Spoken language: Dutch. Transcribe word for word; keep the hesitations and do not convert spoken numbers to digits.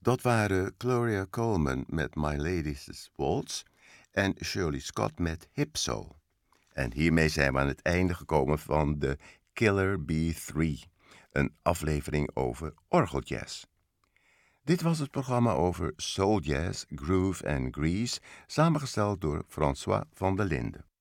Dat waren Gloria Coleman met My Lady's Waltz en Shirley Scott met Hipso. En hiermee zijn we aan het einde gekomen van de Killer Bee drie, een aflevering over orgeljazz. Dit was het programma over soul jazz, groove en grease, samengesteld door François van der Linden.